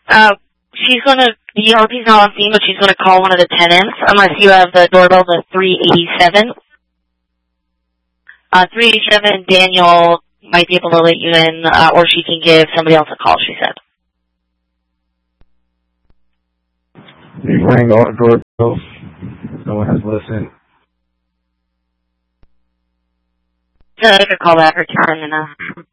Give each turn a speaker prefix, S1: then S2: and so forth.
S1: The RP's not on scene, but she's gonna call one of the tenants, unless you have the doorbell to 387. 387, Daniel might be able to let you in, or she can give somebody else a call, she said.
S2: You rang all the doorbells. No one has listened.
S1: So I could call back or turn and